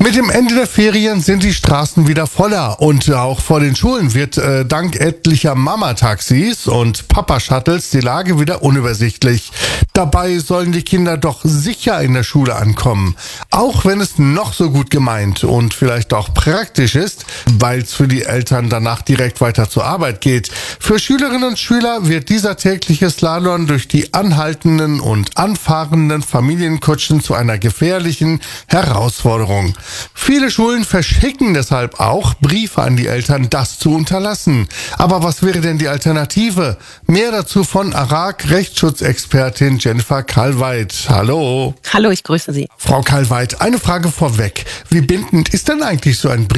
Mit dem Ende der Ferien sind die Straßen wieder voller und auch vor den Schulen wird dank etlicher Mama-Taxis und Papa-Shuttles die Lage wieder unübersichtlich. Dabei sollen die Kinder doch sicher in der Schule ankommen, auch wenn es noch so gut gemeint und vielleicht auch praktisch ist, weil es für die Eltern danach direkt weiter zur Arbeit geht. Für Schülerinnen und Schüler wird dieser tägliche Slalom durch die anhaltenden und anfahrenden Familienkutschen zu einer gefährlichen Herausforderung. Viele Schulen verschicken deshalb auch Briefe an die Eltern, das zu unterlassen. Aber was wäre denn die Alternative? Mehr dazu von ARAG Rechtsschutzexpertin Jennifer Kalweit. Hallo. Hallo, ich grüße Sie. Frau Kalweit, eine Frage vorweg. Wie bindend ist denn eigentlich so ein Brief?